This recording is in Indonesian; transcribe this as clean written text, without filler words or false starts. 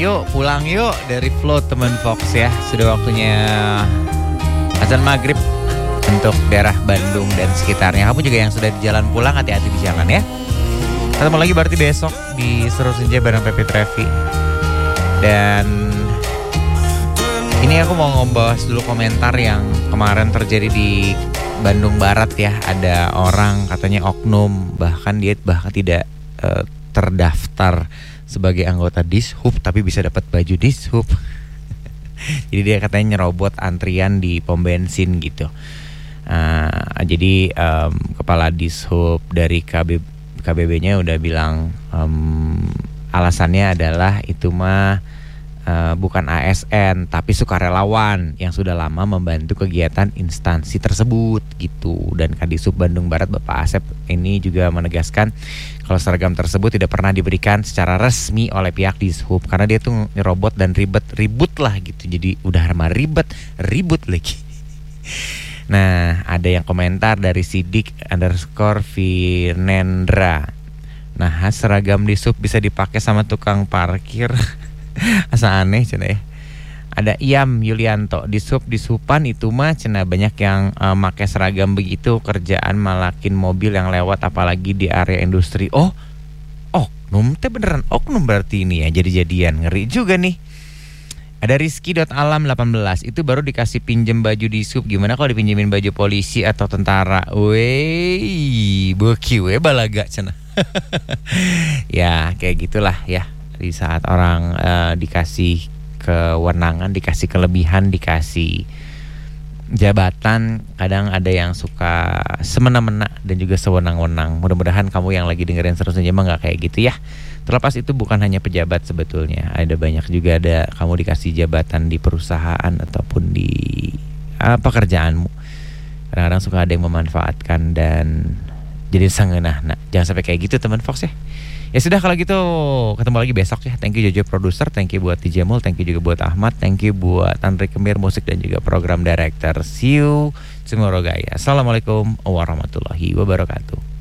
yuk pulang yuk dari Float teman Fox ya. Sudah waktunya azan maghrib untuk daerah Bandung dan sekitarnya. Kamu juga yang sudah di jalan pulang, hati-hati di jalan ya. Ketemu lagi berarti besok di Seru Senja bareng Pepi Trevi. Dan ini aku mau ngebahas dulu komentar yang kemarin terjadi di Bandung Barat ya. Ada orang katanya oknum, bahkan dia tidak terdaftar sebagai anggota Dishub tapi bisa dapat baju Dishub. Jadi dia katanya nyerobot antrian di pom bensin gitu. Jadi kepala Dishub dari KBB-nya udah bilang alasannya adalah itu mah bukan ASN tapi sukarelawan yang sudah lama membantu kegiatan instansi tersebut gitu. Dan Kadisub Bandung Barat Bapak Asep ini juga menegaskan kalau seragam tersebut tidak pernah diberikan secara resmi oleh pihak Dishub karena dia tuh nyerobot dan ribut lah gitu. Jadi udah ribut lagi. Nah, ada yang komentar dari Sidik_Vinendra. Nah, seragam Dishub bisa dipakai sama tukang parkir. Asa aneh cina ya. Ada Iam Yulianto, Dishuban itu mah cina banyak yang make seragam begitu, kerjaan malakin mobil yang lewat apalagi di area industri. Oh, oknum teh beneran oknum berarti ini ya, jadi-jadian, ngeri juga nih. Ada Rizky.alam 18, itu baru dikasih pinjem baju Dishub, gimana kalau dipinjemin baju polisi atau tentara? Wey, beki we balaga cina. Ya kayak gitulah ya. Di saat orang dikasih kewenangan, dikasih kelebihan, dikasih jabatan, kadang ada yang suka semena-mena dan juga sewenang-wenang. Mudah-mudahan kamu yang lagi dengerin Seru Senja mah gak kayak gitu ya. Terlepas itu bukan hanya pejabat sebetulnya, ada banyak juga ada kamu dikasih jabatan di perusahaan ataupun di pekerjaanmu. Kadang-kadang suka ada yang memanfaatkan dan jadi sangeunah. Nah, jangan sampai kayak gitu teman Fox ya. Ya sudah kalau gitu, ketemu lagi besok ya. Thank you Jojo produser, thank you buat DJ Mul, thank you juga buat Ahmad, thank you buat Andri Kemir musik dan juga program director. See you tomorrow guys. Assalamualaikum warahmatullahi wabarakatuh.